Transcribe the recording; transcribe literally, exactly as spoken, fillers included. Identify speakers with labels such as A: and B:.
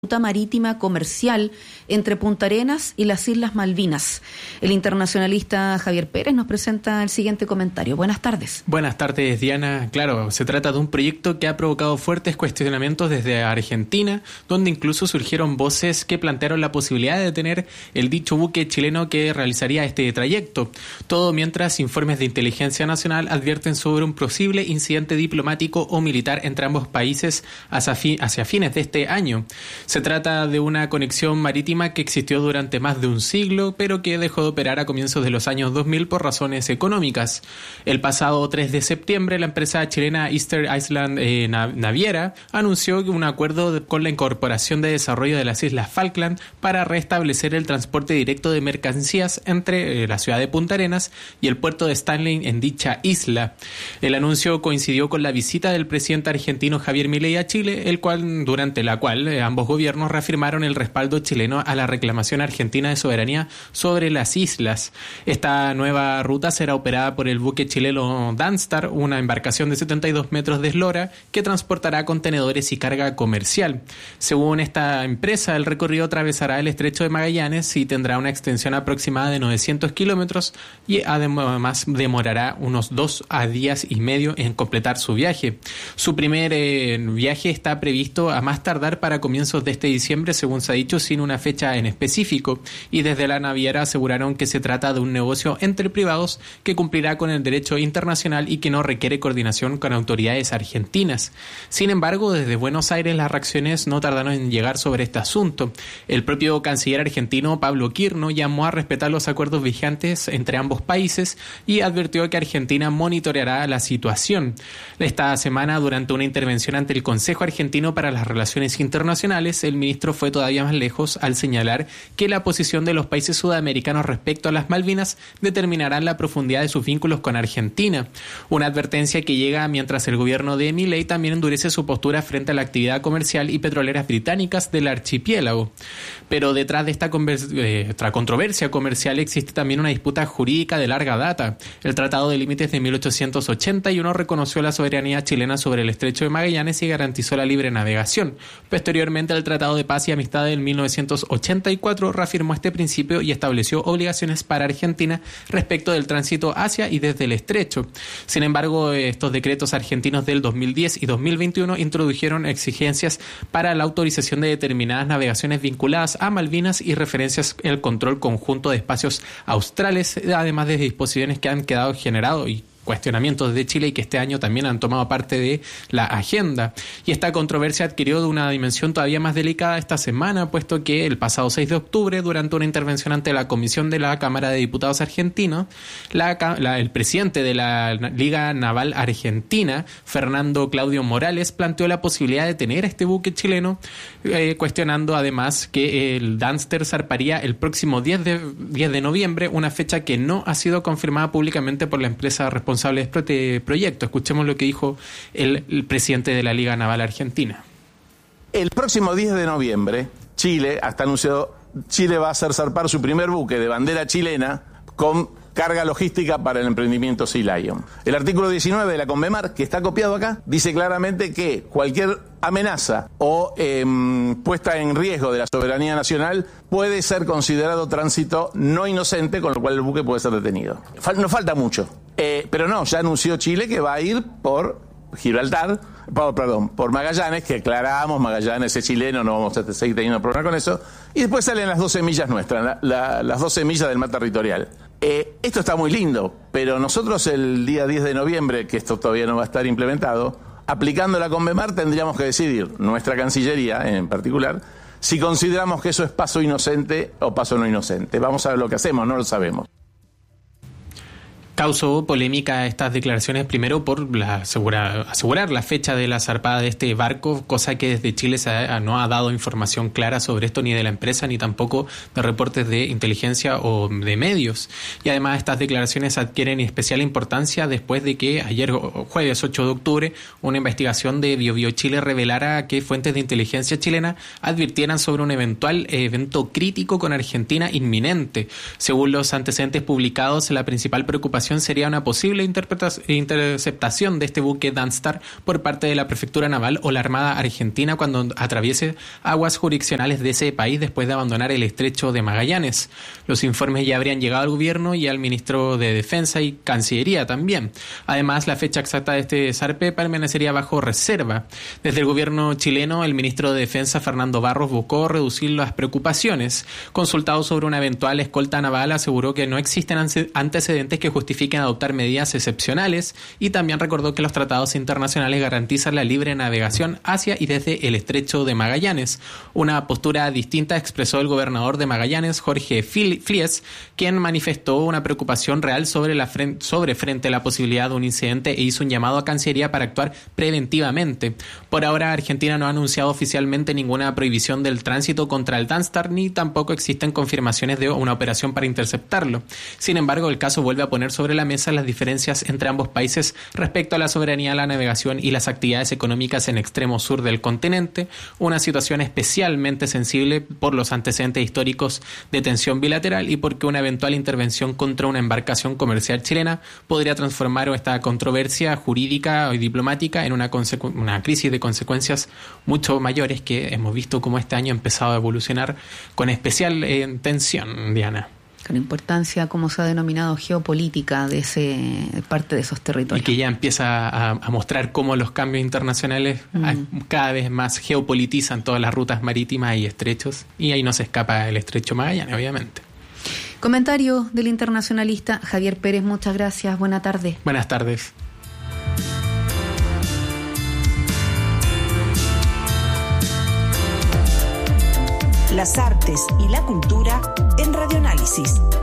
A: ruta marítima comercial entre Punta Arenas y las Islas Malvinas. El internacionalista Javier Pérez nos presenta el siguiente comentario. Buenas tardes.
B: Buenas tardes, Diana. Claro, se trata de un proyecto que ha provocado fuertes cuestionamientos desde Argentina, donde incluso surgieron voces que plantearon la posibilidad de tener el dicho buque chileno que realizaría este trayecto. Todo mientras informes de inteligencia nacional advierten sobre un posible incidente diplomático o militar entre ambos países hacia, fi- hacia fines de este año. Se trata de una conexión marítima que existió durante más de un siglo, pero que dejó de operar a comienzos de los años dos mil por razones económicas. El pasado tres de septiembre, la empresa chilena Easter Island eh, Naviera anunció un acuerdo de, con la Incorporación de Desarrollo de las Islas Falkland para restablecer el transporte directo de mercancías entre eh, la ciudad de Punta Arenas y el puerto de Stanley en dicha isla. El anuncio coincidió con la visita del presidente argentino Javier Milei a Chile, el cual durante la cual eh, ambos gobiernos reafirmaron el respaldo chileno a la reclamación argentina de soberanía sobre las islas. Esta nueva ruta será operada por el buque chileno Danstar, una embarcación de setenta y dos metros de eslora que transportará contenedores y carga comercial. Según esta empresa, el recorrido atravesará el estrecho de Magallanes y tendrá una extensión aproximada de novecientos kilómetros y además demorará unos dos a días y medio en completar su viaje. Su primer eh, viaje está previsto a más tardar para comienzos de este diciembre, según se ha dicho, sin una fecha en específico, y desde la naviera aseguraron que se trata de un negocio entre privados que cumplirá con el derecho internacional y que no requiere coordinación con autoridades argentinas. Sin embargo, desde Buenos Aires las reacciones no tardaron en llegar sobre este asunto. El propio canciller argentino Pablo Quirno llamó a respetar los acuerdos vigentes entre ambos países y advirtió que Argentina monitoreará la situación. Esta semana, durante una intervención ante el Consejo Argentino para las Relaciones Internacionales, el ministro fue todavía más lejos al señalar que la posición de los países sudamericanos respecto a las Malvinas determinará la profundidad de sus vínculos con Argentina. Una advertencia que llega mientras el gobierno de Milei también endurece su postura frente a la actividad comercial y petroleras británicas del archipiélago. Pero detrás de esta, convers- eh, esta controversia comercial existe también una disputa jurídica de larga data. El Tratado de Límites de mil ochocientos ochenta y uno reconoció la soberanía chilena sobre el estrecho de Magallanes y garantizó la libre navegación. Posteriormente, el Tratado de Paz y Amistad del mil novecientos ochenta y cuatro reafirmó este principio y estableció obligaciones para Argentina respecto del tránsito hacia y desde el estrecho. Sin embargo, estos decretos argentinos del dos mil diez y dos mil veintiuno introdujeron exigencias para la autorización de determinadas navegaciones vinculadas a Malvinas y referencias al control conjunto de espacios australes, además de disposiciones que han quedado generados y cuestionamientos de Chile y que este año también han tomado parte de la agenda. Y esta controversia adquirió de una dimensión todavía más delicada esta semana, puesto que el pasado seis de octubre, durante una intervención ante la Comisión de la Cámara de Diputados argentinos, la, la, el presidente de la Liga Naval Argentina, Fernando Claudio Morales, planteó la posibilidad de tener este buque chileno, eh, cuestionando además que el Danstar zarparía el próximo diez de noviembre, una fecha que no ha sido confirmada públicamente por la empresa responsable responsable de este proyecto. Escuchemos lo que dijo el, el presidente de la Liga Naval Argentina.
C: El próximo diez de noviembre, Chile, hasta anunciado, Chile va a hacer zarpar su primer buque de bandera chilena con carga logística para el emprendimiento Sea Lion. El artículo diecinueve de la Conmemar, que está copiado acá, dice claramente que cualquier amenaza o eh, puesta en riesgo de la soberanía nacional puede ser considerado tránsito no inocente, con lo cual el buque puede ser detenido. Fal- no falta mucho, eh, pero no, ya anunció Chile que va a ir por Gibraltar, por, perdón, por Magallanes, que aclaramos, Magallanes es chileno, no vamos a seguir teniendo problema con eso, y después salen las doce millas nuestras, la, la, las doce millas del mar territorial. Eh, esto está muy lindo, pero nosotros el día diez de noviembre, que esto todavía no va a estar implementado, aplicando la Conmemar tendríamos que decidir, nuestra Cancillería en particular, si consideramos que eso es paso inocente o paso no inocente. Vamos a ver lo que hacemos, no lo sabemos.
B: Causó polémica estas declaraciones, primero por la asegura, asegurar la fecha de la zarpada de este barco, cosa que desde Chile se ha, no ha dado información clara sobre esto, ni de la empresa, ni tampoco de reportes de inteligencia o de medios. Y además estas declaraciones adquieren especial importancia después de que ayer, jueves ocho de octubre, una investigación de BioBio Chile revelara que fuentes de inteligencia chilena advirtieran sobre un eventual evento crítico con Argentina inminente. Según los antecedentes publicados, la principal preocupación preocupación sería una posible interceptación de este buque Danstar por parte de la Prefectura Naval o la Armada Argentina cuando atraviese aguas jurisdiccionales de ese país después de abandonar el estrecho de Magallanes. Los informes ya habrían llegado al gobierno y al ministro de Defensa y Cancillería también. Además, la fecha exacta de este zarpe permanecería bajo reserva. Desde el gobierno chileno, el ministro de Defensa, Fernando Barros, buscó reducir las preocupaciones. Consultado sobre una eventual escolta naval, aseguró que no existen antecedentes que justifiquen adoptar medidas excepcionales y también recordó que los tratados internacionales garantizan la libre navegación hacia y desde el estrecho de Magallanes. Una postura distinta expresó el gobernador de Magallanes, Jorge Flies, quien manifestó una preocupación real sobre, la frente, sobre frente a la posibilidad de un incidente e hizo un llamado a Cancillería para actuar preventivamente. Por ahora, Argentina no ha anunciado oficialmente ninguna prohibición del tránsito contra el Danstar ni tampoco existen confirmaciones de una operación para interceptarlo. Sin embargo, el caso vuelve a poner sobre la mesa las diferencias entre ambos países respecto a la soberanía, la navegación y las actividades económicas en el extremo sur del continente, una situación especialmente sensible por los antecedentes históricos de tensión bilateral y porque una eventual intervención contra una embarcación comercial chilena podría transformar esta controversia jurídica y diplomática en una, consecu- una crisis de consecuencias mucho mayores que hemos visto cómo este año ha empezado a evolucionar con especial eh, tensión, Diana.
A: Con importancia, como se ha denominado, geopolítica de ese parte de esos territorios.
B: Y que ya empieza a, a mostrar cómo los cambios internacionales mm. cada vez más geopolitizan todas las rutas marítimas y estrechos, y ahí no se escapa el estrecho Magallanes, obviamente.
A: Comentario del internacionalista Javier Pérez, muchas gracias, buena tarde.
B: Buenas tardes.
D: Las artes y la cultura en Radioanálisis.